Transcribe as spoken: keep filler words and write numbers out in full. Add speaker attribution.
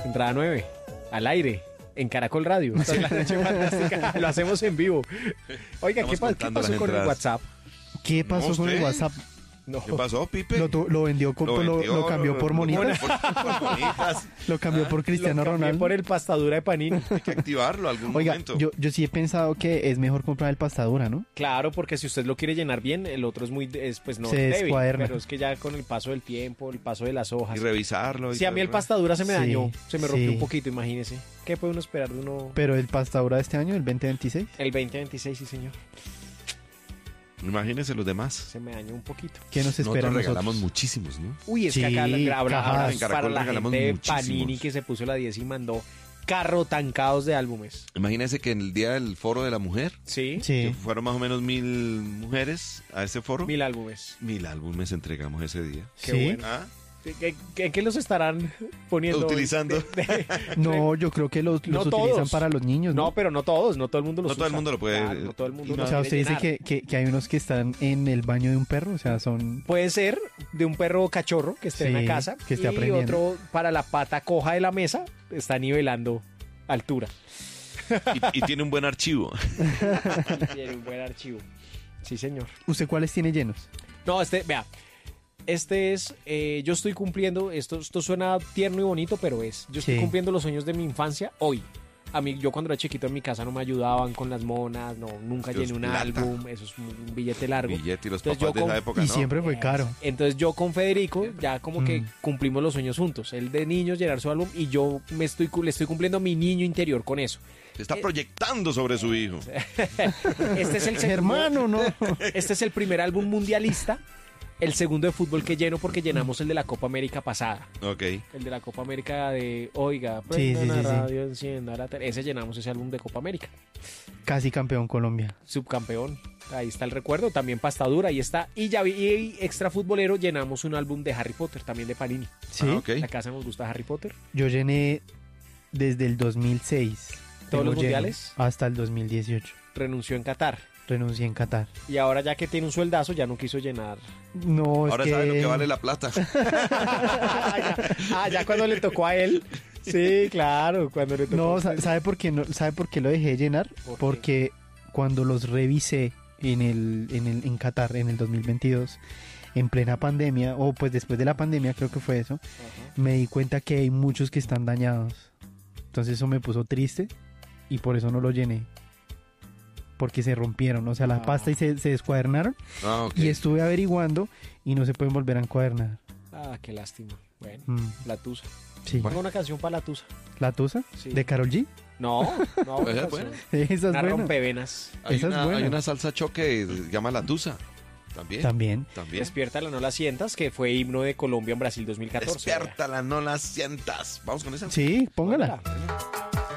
Speaker 1: Entrada nueve, al aire, en Caracol Radio. Esta es la noche fantástica. Lo hacemos en vivo. Oiga,
Speaker 2: Estamos
Speaker 1: ¿qué, pa- ¿qué
Speaker 2: contando
Speaker 1: pasó
Speaker 2: las
Speaker 1: con el
Speaker 2: entradas.
Speaker 1: WhatsApp?
Speaker 3: ¿Qué pasó
Speaker 2: No,
Speaker 3: con el
Speaker 2: usted.
Speaker 3: WhatsApp?
Speaker 1: No.
Speaker 2: ¿Qué pasó, Pipe?
Speaker 3: Lo, tu- lo vendió, con- lo,
Speaker 2: vendió,
Speaker 3: lo cambió por
Speaker 2: lo-
Speaker 3: monitas.
Speaker 2: Por, por monitas.
Speaker 3: Lo cambió
Speaker 2: Ah,
Speaker 3: por Cristiano
Speaker 1: Lo cambié
Speaker 3: Ronaldo.
Speaker 1: por el pastadura de Panini.
Speaker 2: Hay que activarlo algún
Speaker 3: Oiga,
Speaker 2: momento.
Speaker 3: yo, yo sí he pensado que es mejor comprar el pastadura, ¿no?
Speaker 1: Claro, porque si usted lo quiere llenar bien, el otro es muy, es, pues no
Speaker 3: Se
Speaker 1: débil,
Speaker 3: descuaderna.
Speaker 1: pero es que ya con el paso del tiempo, el paso de las hojas.
Speaker 2: Y revisarlo. y
Speaker 1: Si a mí el
Speaker 2: todo.
Speaker 1: pastadura se me
Speaker 3: Sí,
Speaker 1: dañó, se me rompió
Speaker 3: sí.
Speaker 1: un poquito, imagínese. ¿Qué puede uno esperar de uno?
Speaker 3: Pero el pastadura de este año, el veinte veintiséis.
Speaker 1: El veinte veintiséis, sí señor,
Speaker 2: Imagínense los demás.
Speaker 1: se me dañó un poquito.
Speaker 3: ¿Qué nos espera a
Speaker 2: Nosotros regalamos
Speaker 3: nosotros?
Speaker 2: muchísimos, ¿no?
Speaker 1: Uy, es
Speaker 3: Sí,
Speaker 1: que acá la- habrá- habrá-
Speaker 3: cajas.
Speaker 2: En Caracol
Speaker 1: para la
Speaker 2: regalamos
Speaker 1: gente de
Speaker 2: muchísimos.
Speaker 1: Panini que se puso la diez y mandó carro tancados de álbumes.
Speaker 2: Imagínense que en el día del foro de la mujer,
Speaker 1: ¿Sí?
Speaker 2: que
Speaker 3: Sí.
Speaker 2: fueron más o menos mil mujeres a ese foro.
Speaker 1: Mil álbumes.
Speaker 2: Mil álbumes entregamos ese día.
Speaker 1: Qué
Speaker 3: ¿Sí?
Speaker 1: bueno.
Speaker 2: ¿Ah?
Speaker 1: ¿Qué, qué- qué los estarán poniendo?
Speaker 2: Utilizando.
Speaker 1: de- de-
Speaker 3: No, yo creo que los,
Speaker 1: No
Speaker 3: los utilizan
Speaker 1: todos.
Speaker 3: para los niños, ¿no?
Speaker 1: No, pero no todos, no todo el mundo los
Speaker 2: No todo el
Speaker 1: usa.
Speaker 2: mundo lo puede-
Speaker 1: Claro, no todo el mundo
Speaker 2: y
Speaker 1: lo
Speaker 3: O sea,
Speaker 1: quiere
Speaker 3: usted dice
Speaker 1: llenar.
Speaker 3: que, que, que hay unos que están en el baño de un perro, o sea, son...
Speaker 1: Puede ser de un perro cachorro que esté en
Speaker 3: Sí,
Speaker 1: la casa
Speaker 3: que esté
Speaker 1: y
Speaker 3: aprendiendo.
Speaker 1: otro para la pata coja de la mesa está nivelando altura.
Speaker 2: Y, y tiene un buen archivo.
Speaker 1: Tiene un buen archivo. Sí, señor.
Speaker 3: ¿Usted cuáles tiene llenos?
Speaker 1: No, este, vea, este es, eh, yo estoy cumpliendo, esto, esto suena tierno y bonito, pero es, yo estoy
Speaker 3: Sí.
Speaker 1: cumpliendo los sueños de mi infancia hoy. A mí, yo cuando era chiquito en mi casa no me ayudaban con las monas, no, nunca
Speaker 2: Dios,
Speaker 1: llené un
Speaker 2: plata.
Speaker 1: álbum, eso es un, un billete largo.
Speaker 2: Billete y los
Speaker 1: Entonces,
Speaker 2: papás
Speaker 1: yo
Speaker 2: de esa
Speaker 1: con-
Speaker 2: época,
Speaker 3: Y
Speaker 2: ¿no?
Speaker 3: siempre fue caro.
Speaker 1: Entonces yo con Federico ya como que
Speaker 3: Mm.
Speaker 1: cumplimos los sueños juntos. Él de niños llenar su álbum y yo me estoy cu- le estoy cumpliendo a mi niño interior con eso.
Speaker 2: Se está proyectando sobre su hijo.
Speaker 1: Este es el segundo-
Speaker 3: Hermano, no.
Speaker 1: Este es el primer álbum mundialista, el segundo de fútbol que lleno porque llenamos el de la Copa América pasada.
Speaker 2: Ok.
Speaker 1: El de la Copa América de, oiga,
Speaker 3: Sí,
Speaker 1: prenda
Speaker 3: sí,
Speaker 1: la
Speaker 3: sí, sí.
Speaker 1: radio, encienda la tele. Ese llenamos ese álbum de Copa América.
Speaker 3: Casi campeón Colombia.
Speaker 1: Subcampeón. Ahí está el recuerdo. También Pastadura, ahí está. Y ya vi, y extra futbolero llenamos un álbum de Harry Potter, también de Panini.
Speaker 3: Sí,
Speaker 2: Ah, ok.
Speaker 1: La casa nos gusta Harry Potter.
Speaker 3: yo llené desde el dos mil seis.
Speaker 1: ¿Todos
Speaker 3: Tengo
Speaker 1: los
Speaker 3: lleno
Speaker 1: mundiales?
Speaker 3: Hasta el dos mil dieciocho.
Speaker 1: Renunció en Qatar.
Speaker 3: Renuncié en Qatar.
Speaker 1: Y ahora ya que tiene un sueldazo, ya no quiso llenar.
Speaker 3: No, es
Speaker 2: Ahora
Speaker 3: que...
Speaker 2: sabe lo que vale la plata.
Speaker 1: ah, ya, ah, ya cuando le tocó a él. Sí, claro, cuando le tocó.
Speaker 3: No, sa- ¿sabe por qué no? ¿Sabe por qué lo dejé llenar?
Speaker 1: ¿Por qué?
Speaker 3: Porque cuando los revisé en el, en el en Qatar en el dos mil veintidós, en plena pandemia, o pues después de la pandemia creo que fue eso,
Speaker 1: Ajá.
Speaker 3: me di cuenta que hay muchos que están dañados. Entonces eso me puso triste y por eso no lo llené. Porque se rompieron, o sea, la
Speaker 1: Ah.
Speaker 3: pasta y se, se descuadernaron.
Speaker 2: Ah, ok.
Speaker 3: Y estuve averiguando y no se pueden volver a encuadernar.
Speaker 1: Ah, qué lástima. Bueno,
Speaker 3: Mm,
Speaker 1: la Tusa.
Speaker 3: sí.
Speaker 1: Pongo una canción para la Tusa.
Speaker 3: ¿La Tusa?
Speaker 1: Sí.
Speaker 3: ¿De Karol G?
Speaker 1: No, no, una
Speaker 2: Esa es
Speaker 1: canción.
Speaker 2: buena.
Speaker 3: Esa es
Speaker 1: Una
Speaker 3: buena.
Speaker 1: rompevenas.
Speaker 2: Hay,
Speaker 3: Esa es
Speaker 2: una,
Speaker 3: buena.
Speaker 2: hay una salsa choque que se llama La Tusa. También.
Speaker 3: También.
Speaker 2: También.
Speaker 1: Despiértala, no la sientas, que fue himno de Colombia en Brasil dos mil catorce.
Speaker 2: Despiértala, no la sientas. Vamos con esa.
Speaker 3: Sí, póngala.
Speaker 1: Póngala.